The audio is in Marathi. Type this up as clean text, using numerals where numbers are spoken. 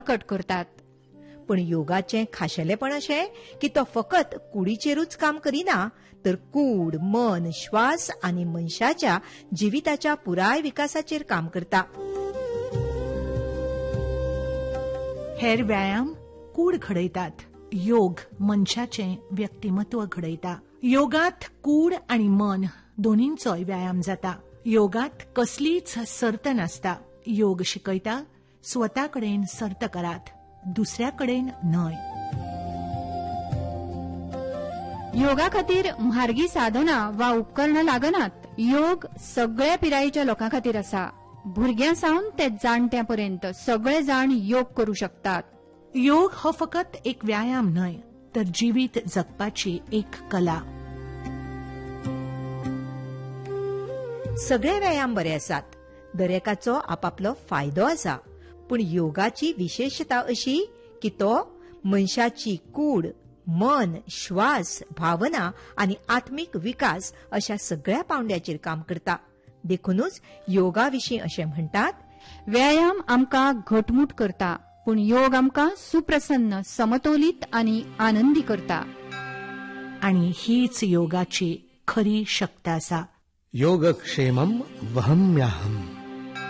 बळकट करतात. पण योगाचें खाशेलेपण अशें की तो फकत कुडीचेरूच काम करिना, तर कूड, मन, श्वास आनी मनशाच्या जिविताच्या पुराय विकासाचेर काम करता. हेर व्यायाम कूड घडयतात, योग मनशाचें व्यक्तिमत्व घडयता. योगात कूड आनी मन दोनींचोय व्यायाम जाता. योगात कसलीच सर्त नासता. योग शिकयता स्वता कडेन सर्त करात, दुसऱ्या कडेन न्हय. योगा खातीर म्हारगी साधना वा उपकरणां लागनात. योग सगळ्या पिरायेच्या लोकां खातीर आसा. भुरग्यां सावन ते जाणट्यां पर्यंत सगळे जाण योग करू शकतात. योग हो फकत एक व्यायाम न्हय, तर जिवीत जगपाची एक कला. सगळे व्यायाम बरे आसात, दरेकाचो आपापलो फायदो आसा. पूण योगाची विशेषता अशी की तो मनशाची कूड, मन, श्वास, भावना आनी आत्मीक विकास अशा सगळ्या पावंड्याचेर काम करता. देखूनच योगा विशीं अशें म्हणटात, व्यायाम आमकां घटमूट करता, पूण योग आमकां सुप्रसन्न, समतोलीत आनी आनंदी करता. आनी हीच योगाची खरी शक्त आसा. योगक्षेमं वहम्याहम्.